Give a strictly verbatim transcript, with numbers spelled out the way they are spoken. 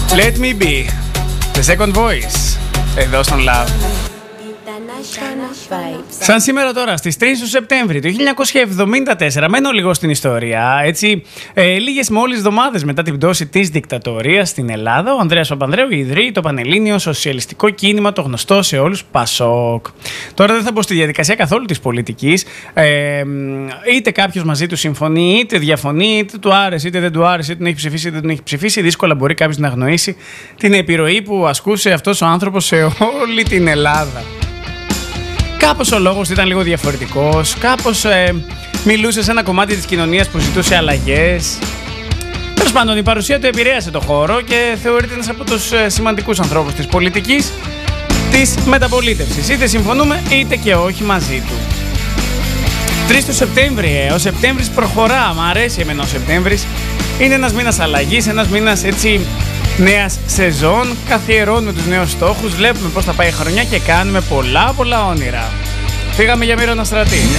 Let me be the second voice εδώ στον Love. Σαν σήμερα τώρα, στις τρεις του Σεπτέμβρη του χίλια εννιακόσια εβδομήντα τέσσερα, μένω λίγο στην ιστορία, έτσι, ε, λίγες μόλις εβδομάδες μετά την πτώση της δικτατορίας στην Ελλάδα, ο Ανδρέας Παπανδρέου ιδρύει το Πανελλήνιο Σοσιαλιστικό Κίνημα, το γνωστό σε όλους Πασόκ. Τώρα δεν θα μπω στη διαδικασία καθόλου της πολιτικής, ε, είτε κάποιος μαζί του συμφωνεί, είτε διαφωνεί, είτε του άρεσε, είτε δεν του άρεσε, είτε τον έχει ψηφίσει, είτε δεν τον έχει ψηφίσει. Δύσκολα μπορεί κάποιος να αγνοήσει την επιρροή που ασκούσε αυτός ο άνθρωπος σε όλη την Ελλάδα. Κάπως ο λόγος ήταν λίγο διαφορετικός, κάπως ε, μιλούσε σε ένα κομμάτι της κοινωνίας που ζητούσε αλλαγές. Τέλος πάντων, η παρουσία του επηρέασε το χώρο και θεωρείται ένας από τους ε, σημαντικούς ανθρώπους της πολιτικής της μεταπολίτευσης. Είτε συμφωνούμε είτε και όχι μαζί του. τρεις του Σεπτέμβρη, ε, ο Σεπτέμβρης προχωρά, μ' αρέσει εμένα ο Σεπτέμβρης. Είναι ένας μήνας αλλαγής, ένας μήνας έτσι νέας σεζόν, καθιερώνουμε τους νέους στόχους, βλέπουμε πώς θα πάει η χρονιά και κάνουμε πολλά πολλά όνειρα. Φύγαμε για Μύρονα Στρατή.